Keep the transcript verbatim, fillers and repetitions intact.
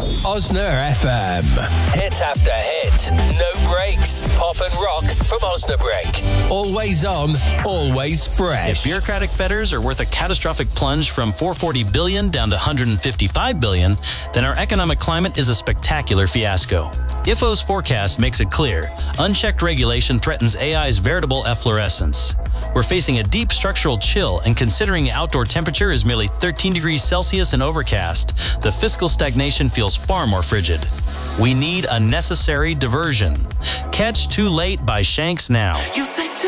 Osna F M. Hit after hit. No breaks. Pop and rock from Osna Break. Always on, always fresh. If bureaucratic fetters are worth a catastrophic plunge from four hundred forty billion dollars down to one hundred fifty-five billion dollars, then our economic climate is a spectacular fiasco. I F O's forecast makes it clear. Unchecked regulation threatens A I's veritable efflorescence. We're facing a deep structural chill, and considering outdoor temperature is merely thirteen degrees Celsius and overcast, the fiscal stagnation feels far more frigid. We need a necessary diversion. Catch Too Late by Shanks now. You say